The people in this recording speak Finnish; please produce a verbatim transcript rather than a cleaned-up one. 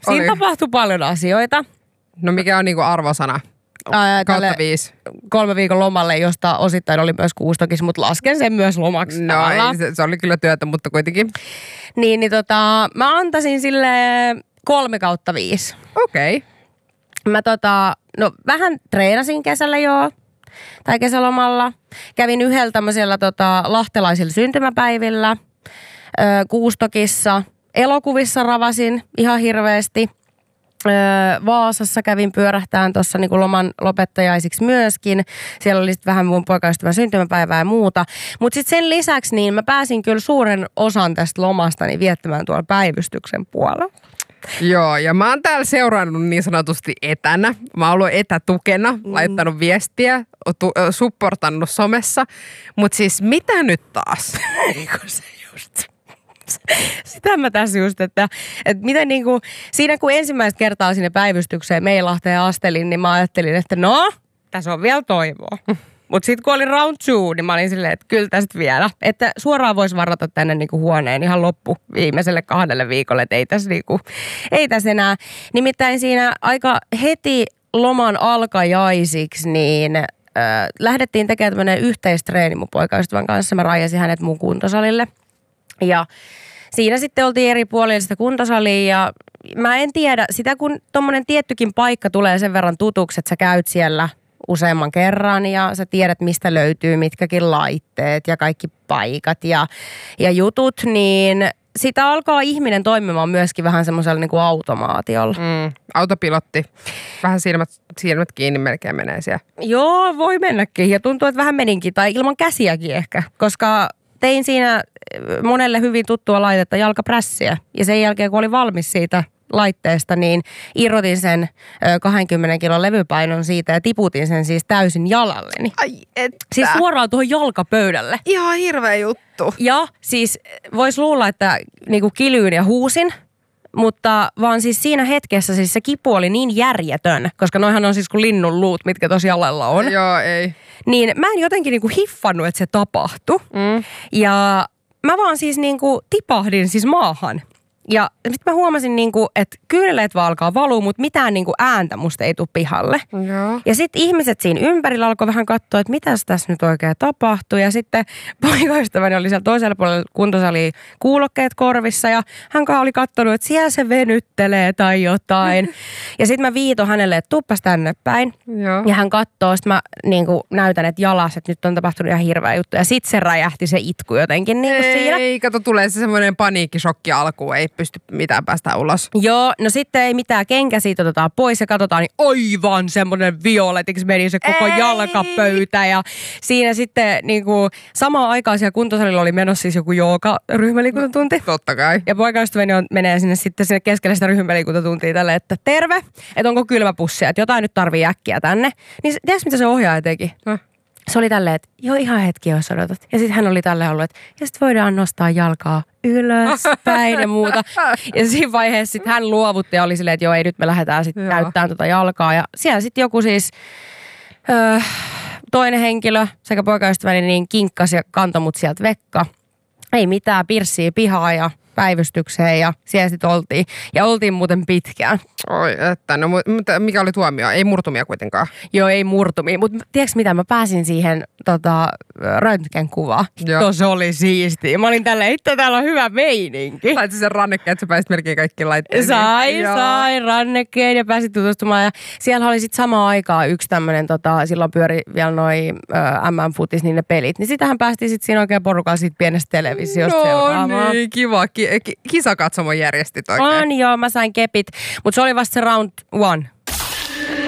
Siinä tapahtui paljon asioita. No mikä on niinku arvosana? Ää, Kautta viisi. Kolme viikon lomalle, josta osittain oli myös kuustokis, mutta lasken sen myös lomaksi. No ei, se, se oli kyllä työtä, mutta kuitenkin. Niin, niin tota, mä antaisin sille kolme kautta viisi. Okei. Okay. Mä tota, no vähän treenasin kesällä joo, tai kesälomalla. Kävin yhdellä tämmöisellä tota, lahtelaisilla syntymäpäivillä, ö, kuustokissa, elokuvissa ravasin ihan hirveästi. Öö, Vaasassa kävin pyörähtään tuossa niinku loman lopettajaisiksi myöskin. Siellä oli sitten vähän mun poikaystävän syntymäpäivää ja muuta. Mutta sitten sen lisäksi niin mä pääsin kyllä suuren osan tästä lomastani viettämään tuolla päivystyksen puolella. Joo, ja mä oon täällä seurannut niin sanotusti etänä. Mä oon ollut etätukena, mm. laittanut viestiä, tu- supportannut somessa. Mutta siis mitä nyt taas? Eikö se just... Sitä mä tässä just, että, että miten niinku, siinä kun ensimmäistä kertaa sinne päivystykseen Meilahteen astelin, niin mä ajattelin, että no, tässä on vielä toivoa. Mutta sitten kun oli round two, niin mä olin silleen, että kyllä tästä vielä. Että suoraan voisi varata tänne niinku huoneen ihan loppu viimeiselle kahdelle viikolle, että ei tässä, niinku, ei tässä enää. Nimittäin siinä aika heti loman alkajaisiksi, niin äh, lähdettiin tekemään tämmöinen yhteistreeni mun poikaystävän kanssa. Mä rajasin hänet mun kuntosalille. Ja siinä sitten oltiin eri puolilla sitä kuntosalia ja mä en tiedä, sitä kun tommonen tiettykin paikka tulee sen verran tutuksi, että sä käyt siellä useamman kerran ja sä tiedät, mistä löytyy mitkäkin laitteet ja kaikki paikat ja, ja jutut, niin sitä alkaa ihminen toimimaan myöskin vähän semmoisella niin kuin automaatiolla. Mm, autopilotti. Vähän silmät, silmät kiinni melkein menee siellä. Joo, voi mennäkin ja tuntuu, että vähän meninkin tai ilman käsiäkin ehkä, koska... Tein siinä monelle hyvin tuttua laitetta jalkaprässiä ja sen jälkeen kun olin valmis siitä laitteesta, niin irrotin sen kaksikymmentä kilon levypainon siitä ja tiputin sen siis täysin jalalleni. Ai että. Siis suoraan tuohon jalkapöydälle. Ihan hirveä juttu. Ja siis vois luulla, että niinku kilyin ja huusin. Mutta vaan siis siinä hetkessä siis se kipu oli niin järjetön, koska noihan on siis kuin linnun luut, mitkä tosi jalalla on. Joo, ei. Niin mä en jotenkin niinku hiffannut, että se tapahtui. Mm. Ja mä vaan siis niinku tipahdin siis maahan. Ja sitten mä huomasin, niinku, että kyyneleet vaan alkaa valua, mutta mitään niinku ääntä musta ei tule pihalle. Joo. Ja sitten ihmiset siinä ympärillä alkoi vähän katsoa, että mitäs tässä nyt oikein tapahtui. Ja sitten poikaystäväni oli siellä toisella puolella kuntosalia kuulokkeet korvissa. Ja hän oli katsonut, että siellä se venyttelee tai jotain. Ja sitten mä viiton hänelle, että tuppas tänne päin. Joo. Ja hän katsoo, sitten mä niinku näytän, että jalas, että nyt on tapahtunut ihan hirveä juttu. Ja sitten se räjähti se itku jotenkin niinku siinä. Ei, kato, tulee se semmoinen paniikkishokki alkuun, ei pysty mitään päästä ulos. Joo, no sitten ei mitään, kenkä siitä otetaan pois ja katsotaan, niin aivan semmoinen violetiksi meni se koko ei. jalkapöytä. Ja siinä sitten niin kuin samaan aikaan siellä kuntosalilla oli menossa siis joku jooga-ryhmäliikuntatunti. No, totta kai. Ja poikaystäväni on, menee sinne sitten sinne keskelle sitä ryhmäliikuntatuntia tälle, että terve, että onko kylmä pussi, että jotain nyt tarvii äkkiä tänne. Niin tiedätkö mitä se ohjaaja teki? Häh? Se oli tälleen, että joo ihan hetki, jos odotat. Ja sitten hän oli tälleen ollut, että ja sitten voidaan nostaa jalkaa ylöspäin ja muuta. Ja siinä vaiheessa sitten hän luovutti ja oli silleen, että joo ei nyt me lähdetään sitten näyttämään tota jalkaa. Ja siellä sitten joku siis öö, toinen henkilö sekä poikaystäväni niin kinkkasi ja kantoi mut sieltä vekka. Ei mitään, pirssiä pihaa ja päivystykseen ja siellä sitten oltiin. Ja oltiin muuten pitkään. Oi, että no, mutta mikä oli tuomio? Ei murtumia kuitenkaan. Joo, ei murtumia. Mutta tiedätkö mitä? Mä pääsin siihen tota, röntgenkuvaan. To, se oli siistiä. Mä olin tälleen, että täällä on hyvä meininki. Sait sen rannekkeen, että sä pääsit melkein kaikki laitteisiin. Sain, sain rannekkeen ja pääsin tutustumaan. Ja siellä oli sitten samaan aikaan yksi tämmöinen, tota, silloin pyöri vielä noi M M-futis, niin ne pelit. Niin sitähän päästiin sitten siinä oikein porukalla siitä pienestä televisiosta no, seuraamaan. No niin, kiva. Ki- ki- kisakatsomon järjestit oikein. On joo, mä sain kepit. Mutta se oli vasta se round one.